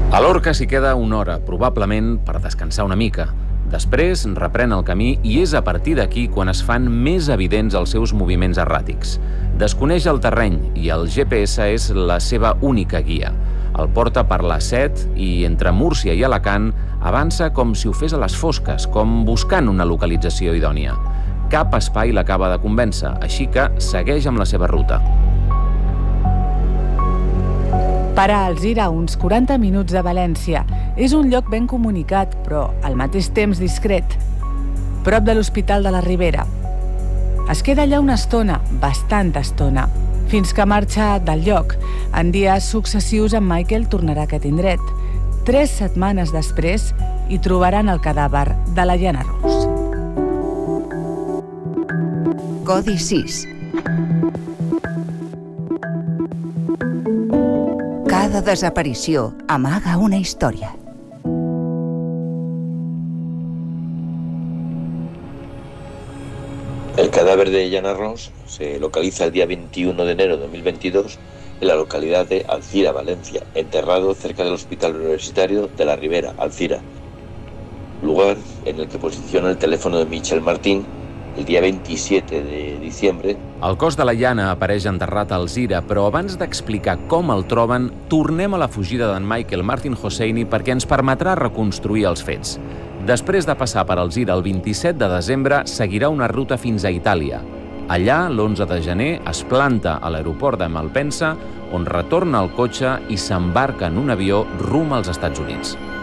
A Lorca s'hi queda una hora, probablement per descansar una mica. Després reprèn el camí i és a partir d'aquí quan es fan més evidents els seus moviments erràtics. Desconeix el terreny i el GPS és la seva única guia. El porta per la C7 i entre Múrcia i Alacant avança com si ho fes a les fosques, com buscant una localització idònia. Cap espai l'acaba de convèncer, així que segueix amb la seva ruta. Para Alzira, a uns 40 minuts de València. És un lloc ben comunicat, però al mateix temps discret. Prop de l'Hospital de la Ribera. Es queda allà una estona, bastanta estona, fins que marxa del lloc. En dies successius, en Michael tornarà a aquest indret. 3 setmanes després, hi trobaran el cadàver de la Jana Ros. Codi 6. Cada desaparició amaga una història. El cadáver de Jana Ros se localiza el día 21 de enero de 2022 en la localidad de Alzira, Valencia, enterrado cerca del Hospital Universitario de la Ribera, Alzira, lugar en el que posiciona el teléfono de Michel Martín el dia 27 de diciembre. El cos de la Jana apareix enterrat a Alzira, però abans d'explicar com el troben, tornem a la fugida d'en Michael Martin Hosseini perquè ens permetrà reconstruir els fets. Després de passar per Alzira el 27 de desembre, seguirà una ruta fins a Itàlia. Allà, l'11 de gener, es planta a l'aeroport de Malpensa, on retorna al cotxe i s'embarca en un avió rumb als Estats Units.